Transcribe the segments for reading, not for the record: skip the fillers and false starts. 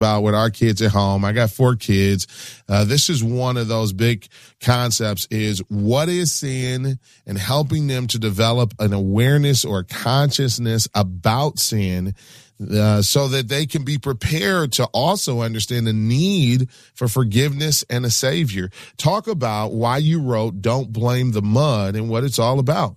about with our kids at home. I got 4 kids. This is one of those big concepts is what is sin and helping them to develop an awareness or consciousness about sin so that they can be prepared to also understand the need for forgiveness and a savior. Talk about why you wrote Don't Blame the Mud and what it's all about.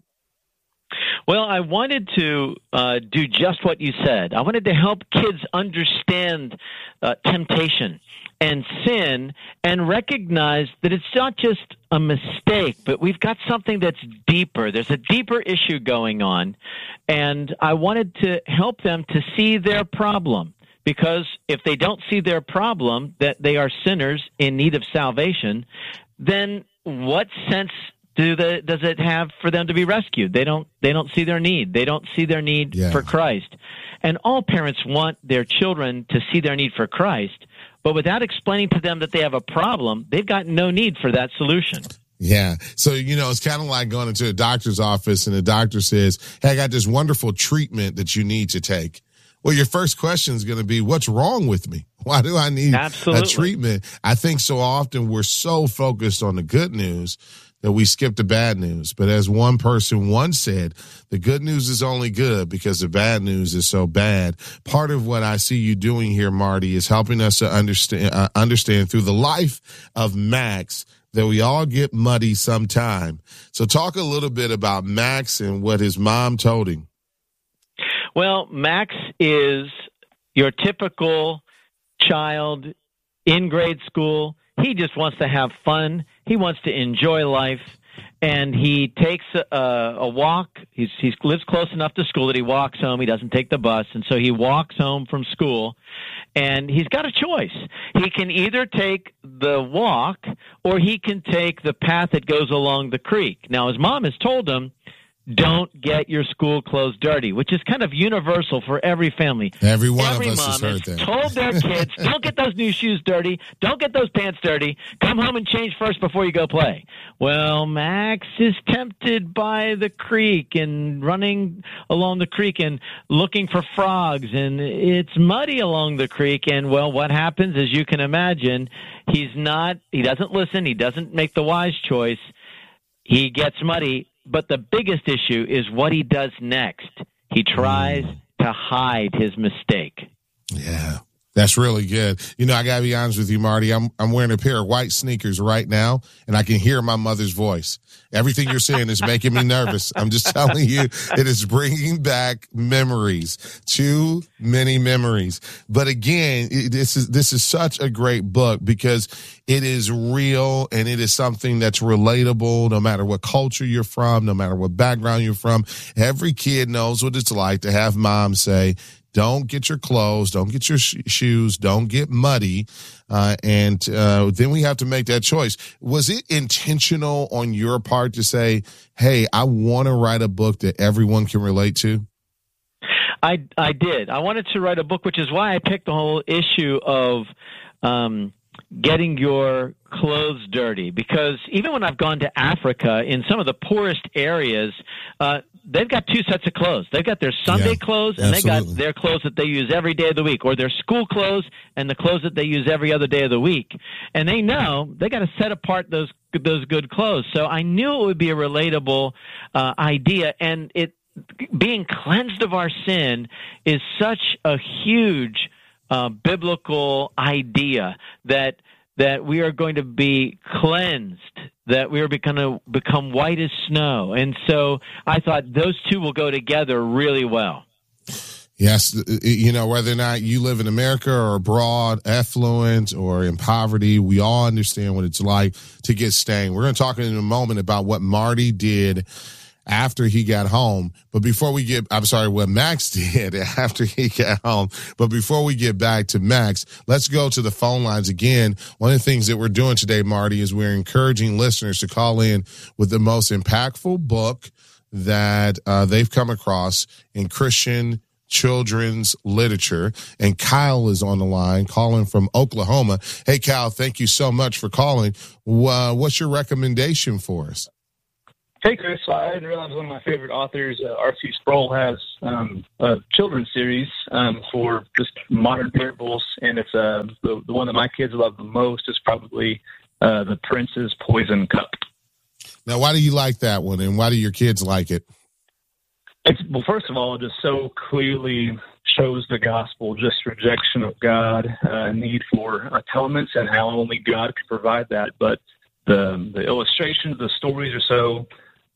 Well, I wanted to do just what you said. I wanted to help kids understand temptation and sin and recognize that it's not just a mistake, but we've got something that's deeper. There's a deeper issue going on, and I wanted to help them to see their problem. Because if they don't see their problem, that they are sinners in need of salvation, then what sense does it have for them to be rescued? They don't see their need. They don't see their need for Christ. And all parents want their children to see their need for Christ, but without explaining to them that they have a problem, they've got no need for that solution. Yeah. So, it's kind of like going into a doctor's office and the doctor says, hey, I got this wonderful treatment that you need to take. Well, your first question is going to be, what's wrong with me? Why do I need a treatment? I think so often we're so focused on the good news that we skip the bad news. But as one person once said, the good news is only good because the bad news is so bad. Part of what I see you doing here, Marty, is helping us to understand through the life of Max that we all get muddy sometime. So talk a little bit about Max and what his mom told him. Well, Max is your typical child in grade school. He just wants to have fun. He wants to enjoy life, and he takes a walk. He lives close enough to school that he walks home. He doesn't take the bus, and so he walks home from school, and he's got a choice. He can either take the walk or he can take the path that goes along the creek. Now, his mom has told him, don't get your school clothes dirty, which is kind of universal for every family. Every one of us has heard that. Every mom has told their kids, don't get those new shoes dirty, don't get those pants dirty, come home and change first before you go play. Well, Max is tempted by the creek and running along the creek and looking for frogs, and it's muddy along the creek, and, well, what happens, as you can imagine, he doesn't listen, he doesn't make the wise choice, he gets muddy. But the biggest issue is what he does next. He tries to hide his mistake. Yeah, that's really good. I got to be honest with you, Marty. I'm wearing a pair of white sneakers right now, and I can hear my mother's voice. Everything you're saying is making me nervous. I'm just telling you, it is bringing back memories, too many memories. But again, this is such a great book because it is real and it is something that's relatable no matter what culture you're from, no matter what background you're from. Every kid knows what it's like to have mom say, don't get your clothes, don't get your shoes, don't get muddy. And then we have to make that choice. Was it intentional on your part to say, hey, I want to write a book that everyone can relate to? I did. I wanted to write a book, which is why I picked the whole issue of getting your clothes dirty. Because even when I've gone to Africa, in some of the poorest areas, they've got 2 sets of clothes. They've got their Sunday clothes, and they've got their clothes that they use every day of the week, or their school clothes and the clothes that they use every other day of the week. And they know they got to set apart those good clothes. So I knew it would be a relatable idea, and being cleansed of our sin is such a huge biblical idea that we are going to be cleansed, that we are going to become white as snow. And so I thought those two will go together really well. Yes, whether or not you live in America or abroad, affluent or in poverty, we all understand what it's like to get stained. We're going to talk in a moment about what Marty did after he got home. But before we what Max did after he got home. But before we get back to Max, let's go to the phone lines again. One of the things that we're doing today, Marty, is we're encouraging listeners to call in with the most impactful book that they've come across in Christian children's literature. And Kyle is on the line, calling from Oklahoma. Hey, Kyle, thank you so much for calling. What's your recommendation for us? Hey, Chris. I didn't realize one of my favorite authors, R.C. Sproul, has a children's series for just modern parables, and it's the one that my kids love the most is probably The Prince's Poison Cup. Now, why do you like that one, and why do your kids like it? Well, first of all, it just so clearly shows the gospel, just rejection of God, need for atonements, and how only God can provide that. But the illustrations, the stories are so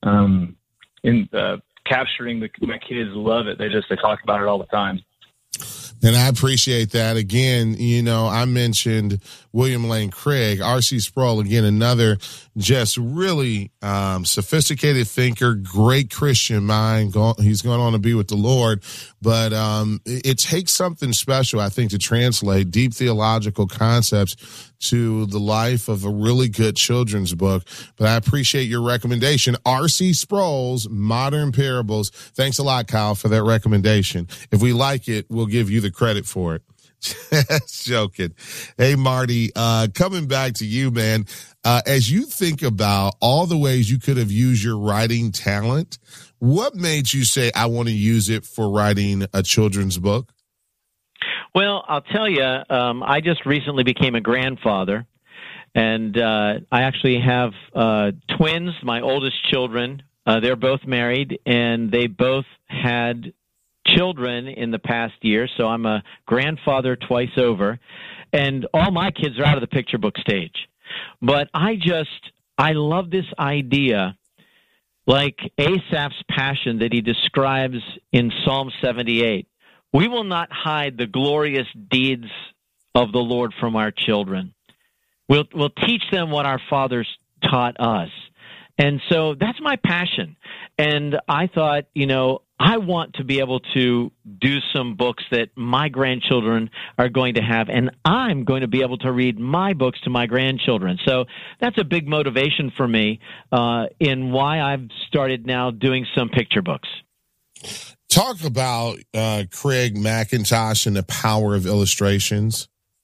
capturing. My kids love it. They talk about it all the time. And I appreciate that. Again, I mentioned William Lane Craig, R.C. Sproul, again, another just really sophisticated thinker, great Christian mind. He's going on to be with the Lord. But it takes something special, I think, to translate deep theological concepts to the life of a really good children's book. But I appreciate your recommendation. R.C. Sproul's Modern Parables. Thanks a lot, Kyle, for that recommendation. If we like it, we'll give you the credit for it. Just joking. Hey, Marty, coming back to you, man. As you think about all the ways you could have used your writing talent, what made you say, I want to use it for writing a children's book? Well, I'll tell you, I just recently became a grandfather, and I actually have twins, my oldest children. They're both married, and they both had children in the past year, so I'm a grandfather twice over, and all my kids are out of the picture book stage. But I love this idea, like Asaph's passion that he describes in Psalm 78. We will not hide the glorious deeds of the Lord from our children. We'll teach them what our fathers taught us. And so that's my passion. And I thought, I want to be able to do some books that my grandchildren are going to have, and I'm going to be able to read my books to my grandchildren. So that's a big motivation for me in why I've started now doing some picture books. Talk about Craig McIntosh and the power of illustrations.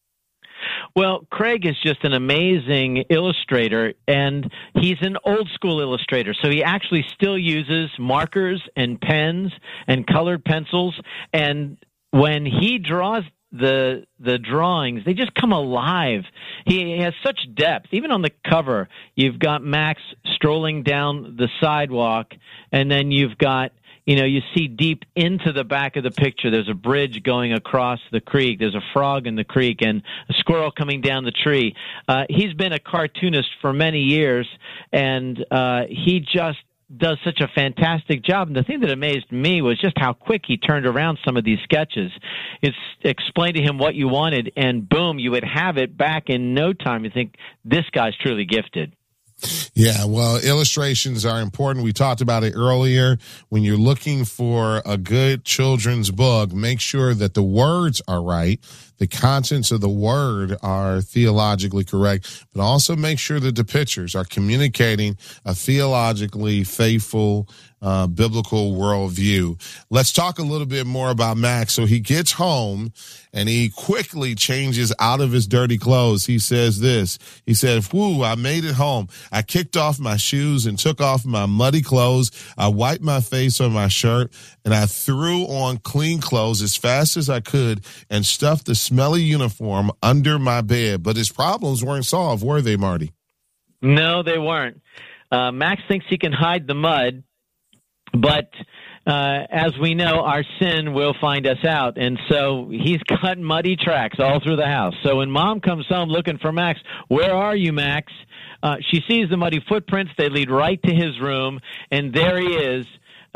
Well, Craig is just an amazing illustrator, and he's an old-school illustrator, so he actually still uses markers and pens and colored pencils, and when he draws the drawings, they just come alive. He has such depth. Even on the cover, you've got Max strolling down the sidewalk, and then you've got you see deep into the back of the picture, there's a bridge going across the creek. There's a frog in the creek and a squirrel coming down the tree. He's been a cartoonist for many years, and he just does such a fantastic job. And the thing that amazed me was just how quick he turned around some of these sketches. It's explained to him what you wanted, and boom, you would have it back in no time. You think, this guy's truly gifted. Yeah, well, illustrations are important. We talked about it earlier. When you're looking for a good children's book, make sure that the words are right, the contents of the word are theologically correct, but also make sure that the pictures are communicating a theologically faithful biblical worldview. Let's talk a little bit more about Max. So he gets home and he quickly changes out of his dirty clothes. He says this. He said, "Whoo, I made it home. I kicked off my shoes and took off my muddy clothes. I wiped my face on my shirt and I threw on clean clothes as fast as I could and stuffed the smelly uniform under my bed." But his problems weren't solved, were they, Marty? No, they weren't. Max thinks he can hide the mud, but as we know, our sin will find us out. And so he's got muddy tracks all through the house. So when Mom comes home looking for Max, "Where are you, Max?" She sees the muddy footprints. They lead right to his room, and there he is,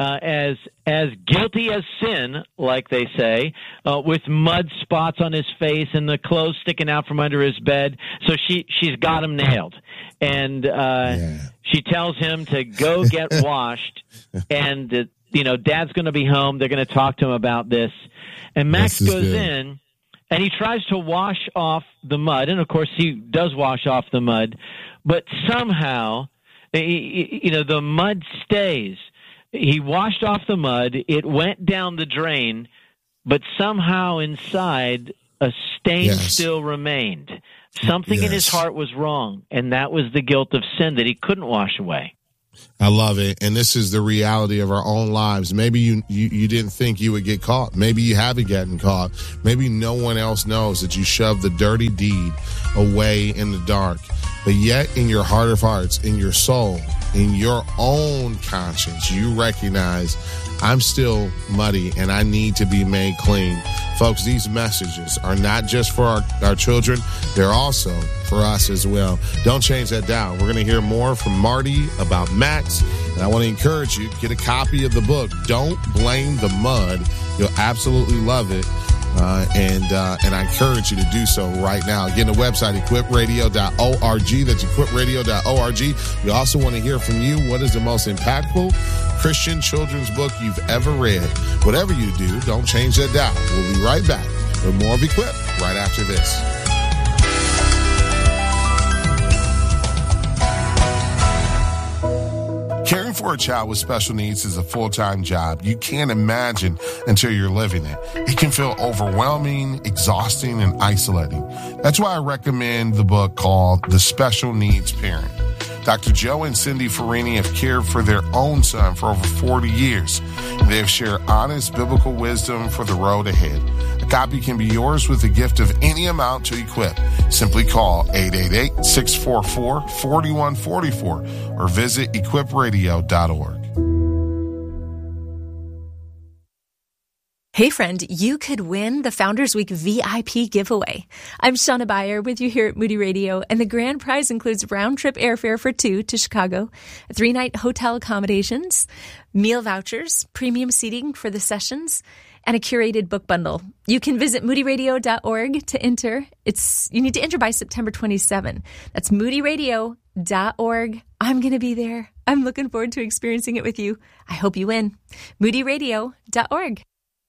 as guilty as sin, like they say, with mud spots on his face and the clothes sticking out from under his bed. So she's got him nailed. And she tells him to go get washed, and Dad's going to be home. They're going to talk to him about this. And Max goes in, and he tries to wash off the mud. And, of course, he does wash off the mud. But somehow, the mud stays. He washed off the mud. It went down the drain. But somehow inside, a stain still remained. Something in his heart was wrong, and that was the guilt of sin that he couldn't wash away. I love it. And this is the reality of our own lives. Maybe you didn't think you would get caught. Maybe you haven't gotten caught. Maybe no one else knows that you shoved the dirty deed away in the dark. But yet in your heart of hearts, in your soul, in your own conscience, you recognize I'm still muddy and I need to be made clean. Folks, these messages are not just for our children. They're also for us as well. Don't change that dial. We're going to hear more from Marty about Max. And I want to encourage you, get a copy of the book, Don't Blame the Mud. You'll absolutely love it. And I encourage you to do so right now. Again, the website, equipradio.org. That's equipradio.org. We also want to hear from you. What is the most impactful Christian children's book you've ever read? Whatever you do, don't change that dial. We'll be right back with more of Equip right after this. Caring for a child with special needs is a full-time job. You can't imagine until you're living it. It can feel overwhelming, exhausting, and isolating. That's why I recommend the book called The Special Needs Parent. Dr. Joe and Cindy Farini have cared for their own son for over 40 years. They have shared honest biblical wisdom for the road ahead. A copy can be yours with a gift of any amount to Equip. Simply call 888-644-4144 or visit equipradio.org. Hey friend, you could win the Founders Week VIP giveaway. I'm Shauna Bayer with you here at Moody Radio, and the grand prize includes round-trip airfare for 2 to Chicago, 3-night hotel accommodations, meal vouchers, premium seating for the sessions, and a curated book bundle. You can visit moodyradio.org to enter. You need to enter by September 27. That's moodyradio.org. I'm going to be there. I'm looking forward to experiencing it with you. I hope you win. moodyradio.org.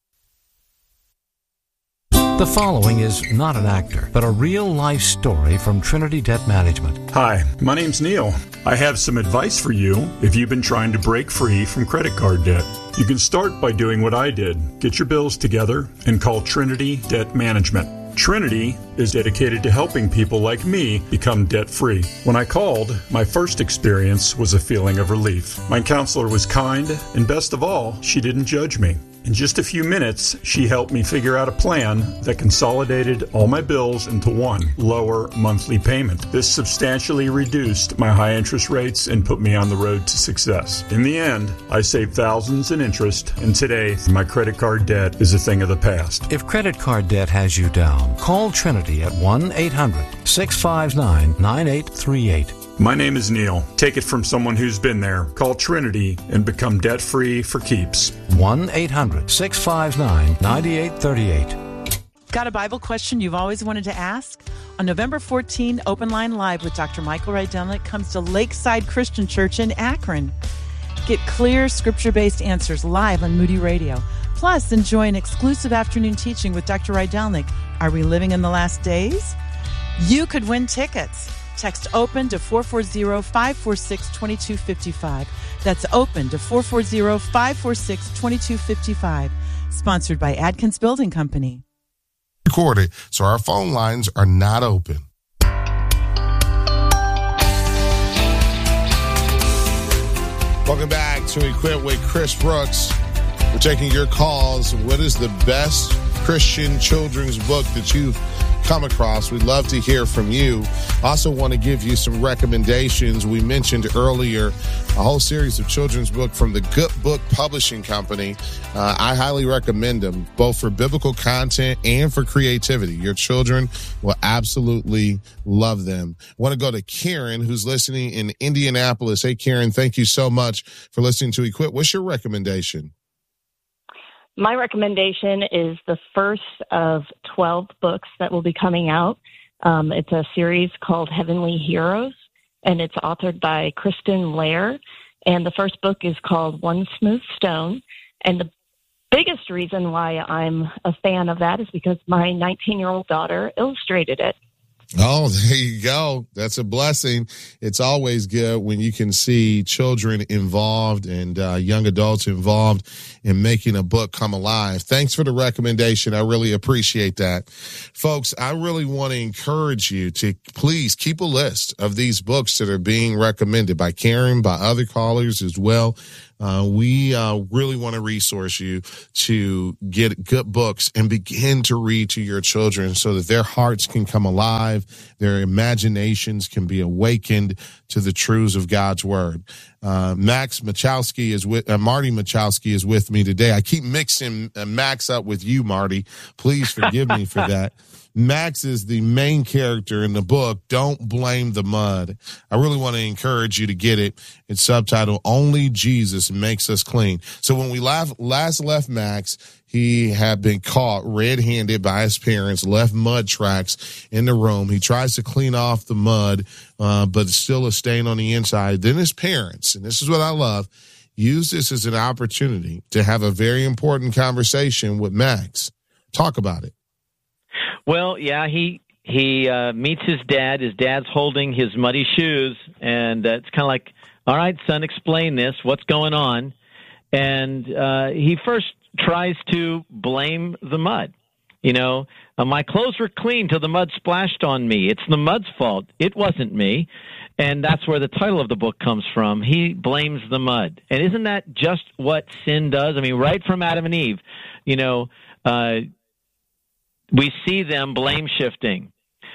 The following is not an actor, but a real-life story from Trinity Debt Management. Hi, my name's Neil. I have some advice for you if you've been trying to break free from credit card debt. You can start by doing what I did. Get your bills together and call Trinity Debt Management. Trinity is dedicated to helping people like me become debt-free. When I called, my first experience was a feeling of relief. My counselor was kind, and best of all, she didn't judge me. In just a few minutes, she helped me figure out a plan that consolidated all my bills into one lower monthly payment. This substantially reduced my high interest rates and put me on the road to success. In the end, I saved thousands in interest, and today, my credit card debt is a thing of the past. If credit card debt has you down, call Trinity at 1-800-659-9838. My name is Neil. Take it from someone who's been there. Call Trinity and become debt-free for keeps. 1-800-659-9838. Got a Bible question you've always wanted to ask? On November 14, Open Line Live with Dr. Michael Rydelnik comes to Lakeside Christian Church in Akron. Get clear, scripture-based answers live on Moody Radio. Plus, enjoy an exclusive afternoon teaching with Dr. Rydelnik. Are we living in the last days? You could win tickets. Text OPEN to 440-546-2255. That's OPEN to 440-546-2255. Sponsored by Adkins Building Company. Recorded, so our phone lines are not open. Welcome back to Equip with Chris Brooks. We're taking your calls. What is the best Christian children's book that you've come across? We'd love to hear from you. Also want to give you some recommendations. We mentioned earlier a whole series of children's book from the Good Book Publishing Company. I highly recommend them, both for biblical content and for creativity. Your children will absolutely love them. I want to go to Karen, who's listening in Indianapolis. Hey, Karen, thank you so much for listening to Equip. What's your recommendation? My recommendation is the first of 12 books that will be coming out. It's a series called Heavenly Heroes, and it's authored by Kristen Lair. And the first book is called One Smooth Stone. And the biggest reason why I'm a fan of that is because my 19-year-old daughter illustrated it. Oh, there you go. That's a blessing. It's always good when you can see children involved and young adults involved in making a book come alive. Thanks for the recommendation. I really appreciate that. Folks, I really want to encourage you to please keep a list of these books that are being recommended by Karen, by other callers as well. We really want to resource you to get good books and begin to read to your children so that their hearts can come alive, their imaginations can be awakened to the truths of God's word. Max Machowski is with Marty Machowski is with me today. I keep mixing Max up with you, Marty. Please forgive me for that. Max is the main character in the book, Don't Blame the Mud. I really want to encourage you to get it. It's subtitled, Only Jesus Makes Us Clean. So when we last left Max, he had been caught red-handed by his parents, left mud tracks in the room. He tries to clean off the mud, but it's still a stain on the inside. Then his parents, and this is what I love, use this as an opportunity to have a very important conversation with Max. Talk about it. Well, yeah, he meets his dad. His dad's holding his muddy shoes, and it's kind of like, all right, son, explain this. What's going on? And he first tries to blame the mud. You know, my clothes were clean till the mud splashed on me. It's the mud's fault. It wasn't me. And that's where the title of the book comes from. He blames the mud. And isn't that just what sin does? I mean, right from Adam and Eve, you know, we see them blame shifting.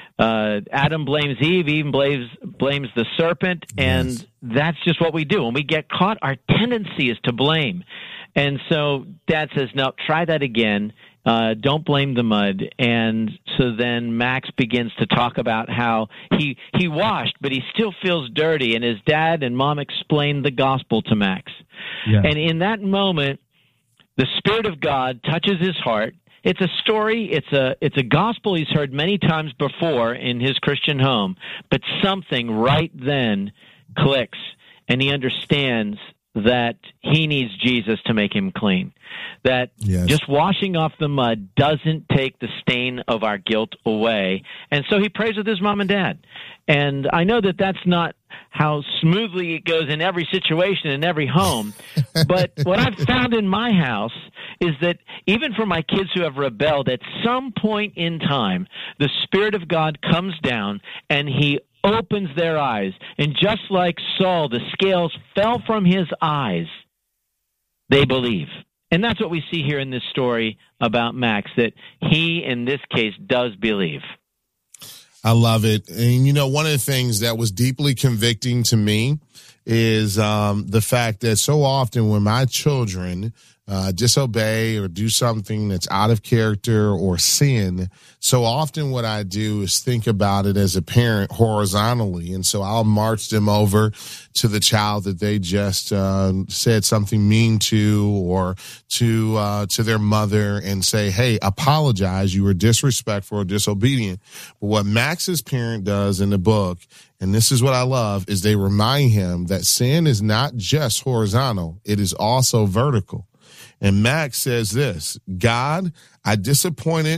Adam blames Eve, Eve blames the serpent, and yes. That's just what we do. When we get caught, our tendency is to blame. And so Dad says, no, try that again. Don't blame the mud. And so then Max begins to talk about how he washed, but he still feels dirty. And his dad and mom explained the gospel to Max. Yeah. And in that moment, the Spirit of God touches his heart. It's a story, it's a gospel he's heard many times before in his Christian home, but something right then clicks, and he understands that he needs Jesus to make him clean. That just washing off the mud doesn't take the stain of our guilt away. And so he prays with his mom and dad. And I know that that's not how smoothly it goes in every situation, in every home. But what I've found in my house is that even for my kids who have rebelled, at some point in time, the Spirit of God comes down and he opens their eyes. And just like Saul, the scales fell from his eyes. They believe. And that's what we see here in this story about Max, that he, in this case, does believe. I love it. And, you know, one of the things that was deeply convicting to me is the fact that so often when my children disobey or do something that's out of character or sin, so often what I do is think about it as a parent horizontally. And so I'll march them over to the child that they just said something mean to, or to their mother, and say, hey, apologize. You were disrespectful or disobedient. But what Max's parent does in the book, and this is what I love, is they remind him that sin is not just horizontal. It is also vertical. And Max says this, God, I disobeyed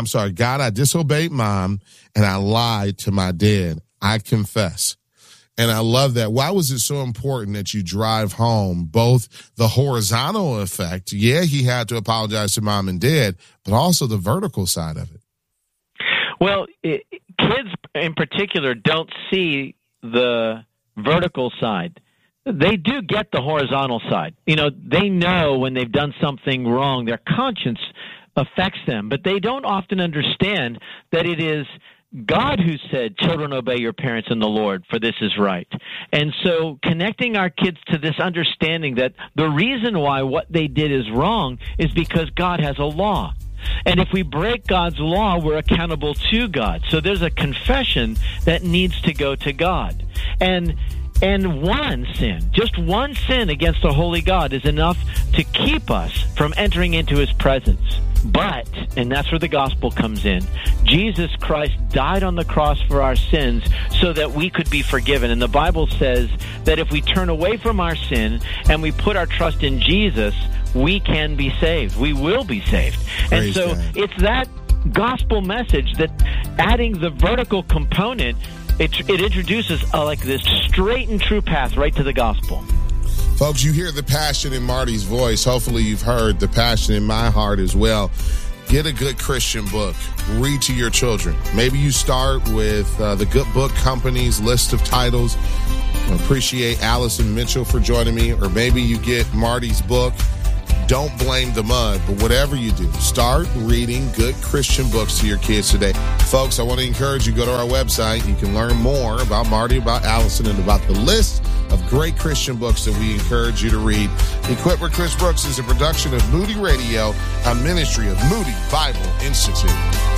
mom and I lied to my dad. I confess. And I love that. Why was it so important that you drive home both the horizontal effect? Yeah, he had to apologize to mom and dad, but also the vertical side of it. Well, kids in particular don't see the vertical side. They do get the horizontal side. You know, they know when they've done something wrong, their conscience affects them, but they don't often understand that it is God who said, children, obey your parents in the Lord, for this is right. And so connecting our kids to this understanding that the reason why what they did is wrong is because God has a law. And if we break God's law, we're accountable to God. So there's a confession that needs to go to God. And one sin, just one sin against a holy God is enough to keep us from entering into his presence. But, and that's where the gospel comes in, Jesus Christ died on the cross for our sins so that we could be forgiven. And the Bible says that if we turn away from our sin and we put our trust in Jesus, we can be saved. We will be saved. And so it's that gospel message that adding the vertical component, it introduces like this straight and true path right to the gospel. Folks, you hear the passion in Marty's voice. Hopefully you've heard the passion in my heart as well. Get a good Christian book. Read to your children. Maybe you start with the Good Book Company's list of titles. I appreciate Allison Mitchell for joining me. Or maybe you get Marty's book, Don't Blame the Mud. But whatever you do, start reading good Christian books to your kids today. Folks, I want to encourage you, go to our website. You can learn more about Marty, about Allison, and about the list of great Christian books that we encourage you to read. Equipped with Chris Brooks is a production of Moody Radio, a ministry of Moody Bible Institute.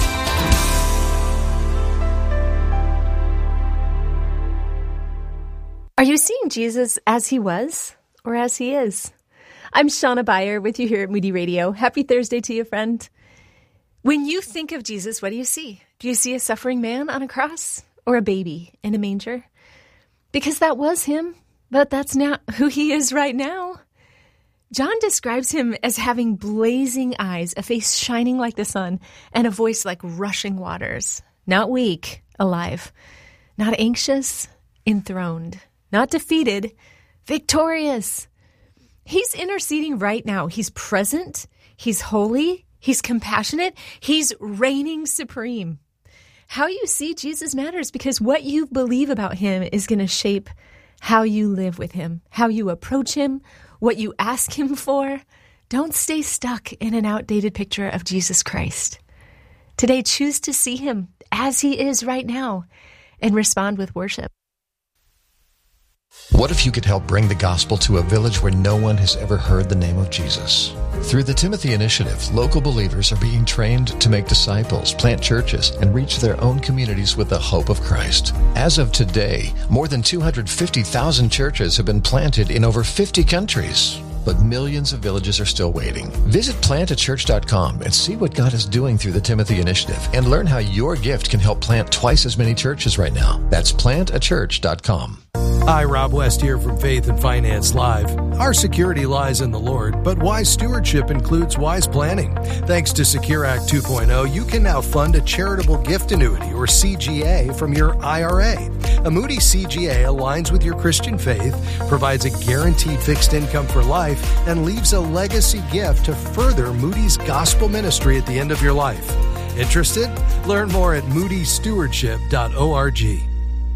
Are you seeing Jesus as he was or as he is? I'm Shauna Beyer with you here at Moody Radio. Happy Thursday to you, friend. When you think of Jesus, what do you see? Do you see a suffering man on a cross or a baby in a manger? Because that was him, but that's not who he is right now. John describes him as having blazing eyes, a face shining like the sun, and a voice like rushing waters. Not weak, alive. Not anxious, enthroned. Not defeated, victorious. He's interceding right now. He's present. He's holy. He's compassionate. He's reigning supreme. How you see Jesus matters because what you believe about him is going to shape how you live with him, how you approach him, what you ask him for. Don't stay stuck in an outdated picture of Jesus Christ. Today, choose to see him as he is right now and respond with worship. What if you could help bring the gospel to a village where no one has ever heard the name of Jesus? Through the Timothy Initiative, local believers are being trained to make disciples, plant churches, and reach their own communities with the hope of Christ. As of today, more than 250,000 churches have been planted in over 50 countries. But millions of villages are still waiting. Visit plantachurch.com and see what God is doing through the Timothy Initiative and learn how your gift can help plant twice as many churches right now. That's plantachurch.com. Hi, Rob West here from Faith and Finance Live. Our security lies in the Lord, but wise stewardship includes wise planning. Thanks to Secure Act 2.0, you can now fund a charitable gift annuity, or CGA, from your IRA. A Moody CGA aligns with your Christian faith, provides a guaranteed fixed income for life, and leaves a legacy gift to further Moody's gospel ministry at the end of your life. Interested? Learn more at moodystewardship.org.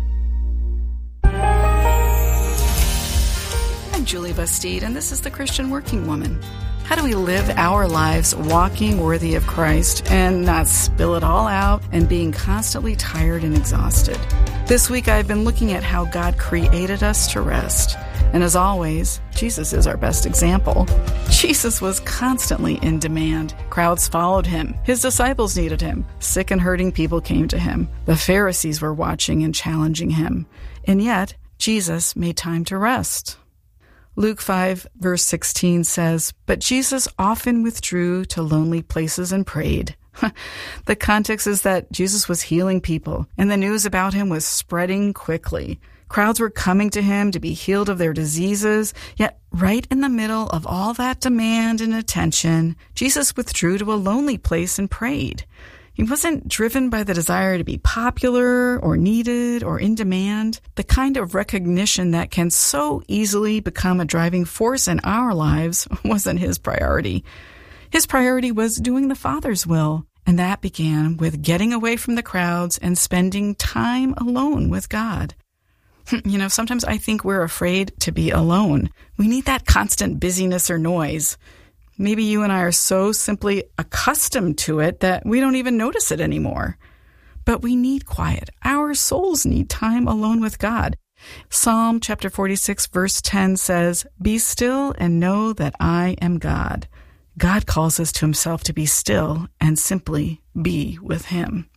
I'm Julie Bastide, and this is The Christian Working Woman. How do we live our lives walking worthy of Christ and not spill it all out and being constantly tired and exhausted? This week I've been looking at how God created us to rest. And as always, Jesus is our best example. Jesus was constantly in demand. Crowds followed him. His disciples needed him. Sick and hurting people came to him. The Pharisees were watching and challenging him. And yet, Jesus made time to rest. Luke 5, verse 16 says, "But Jesus often withdrew to lonely places and prayed." The context is that Jesus was healing people, and the news about him was spreading quickly. Crowds were coming to him to be healed of their diseases, yet right in the middle of all that demand and attention, Jesus withdrew to a lonely place and prayed. He wasn't driven by the desire to be popular or needed or in demand. The kind of recognition that can so easily become a driving force in our lives wasn't his priority. His priority was doing the Father's will, and that began with getting away from the crowds and spending time alone with God. You know, sometimes I think we're afraid to be alone. We need that constant busyness or noise. Maybe you and I are so simply accustomed to it that we don't even notice it anymore. But we need quiet. Our souls need time alone with God. Psalm chapter 46, verse 10 says, "Be still and know that I am God." God calls us to himself to be still and simply be with him.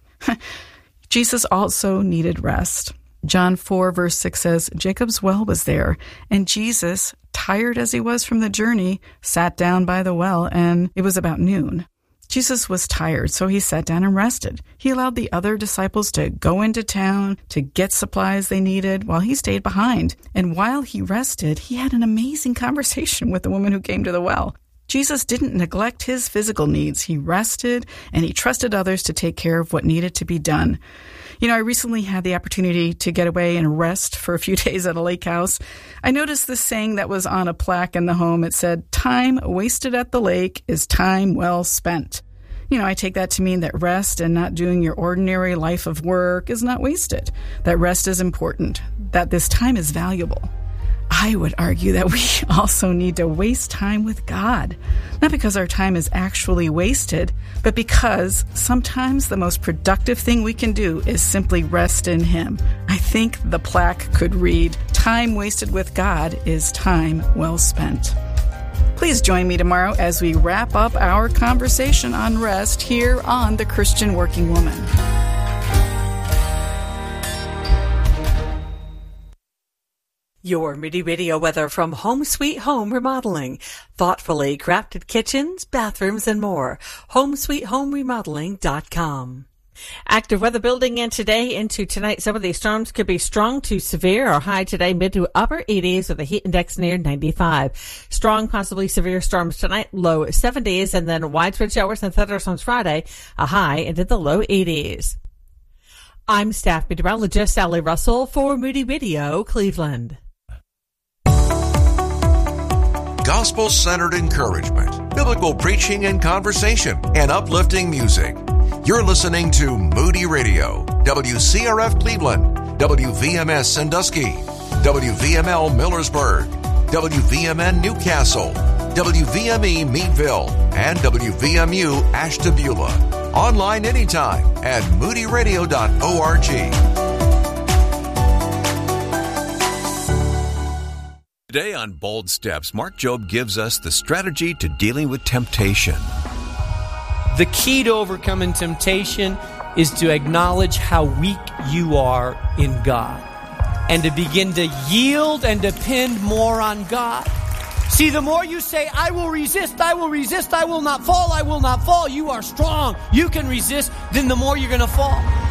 Jesus also needed rest. John 4, verse 6 says, "Jacob's well was there, and Jesus, tired as he was from the journey, sat down by the well, and it was about noon." Jesus was tired, so he sat down and rested. He allowed the other disciples to go into town to get supplies they needed while he stayed behind. And while he rested, he had an amazing conversation with the woman who came to the well. Jesus didn't neglect his physical needs. He rested, and he trusted others to take care of what needed to be done. I recently had the opportunity to get away and rest for a few days at a lake house. I noticed this saying that was on a plaque in the home. It said, "Time wasted at the lake is time well spent." I take that to mean that rest and not doing your ordinary life of work is not wasted, that rest is important, that this time is valuable. I would argue that we also need to waste time with God, not because our time is actually wasted, but because sometimes the most productive thing we can do is simply rest in Him. I think the plaque could read, "Time wasted with God is time well spent." Please join me tomorrow as we wrap up our conversation on rest here on The Christian Working Woman. Your Moody Radio weather from Home Sweet Home Remodeling. Thoughtfully crafted kitchens, bathrooms, and more. HomeSweetHomeRemodeling.com. Active weather building in today into tonight. Some of these storms could be strong to severe or high today, mid to upper 80s with a heat index near 95. Strong, possibly severe storms tonight, low 70s, and then widespread showers and thunderstorms Friday, a high into the low 80s. I'm staff meteorologist Sally Russell for Moody Radio, Cleveland. Gospel-centered encouragement, biblical preaching and conversation, and uplifting music. You're listening to Moody Radio, WCRF Cleveland, WVMS Sandusky, WVML Millersburg, WVMN Newcastle, WVME Meadville, and WVMU Ashtabula. Online anytime at moodyradio.org. Today on Bold Steps, Mark Jobe gives us the strategy to dealing with temptation. The key to overcoming temptation is to acknowledge how weak you are in God and to begin to yield and depend more on God. See, the more you say, I will resist, I will resist, I will not fall, you are strong, you can resist, then the more you're going to fall.